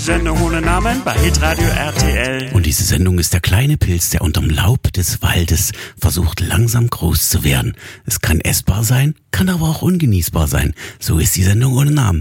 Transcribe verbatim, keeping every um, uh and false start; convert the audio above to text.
Sendung ohne Namen bei Hitradio R T L. Und diese Sendung ist der kleine Pilz, der unterm Laub des Waldes versucht langsam groß zu werden. Es kann essbar sein, kann aber auch ungenießbar sein. So ist die Sendung ohne Namen.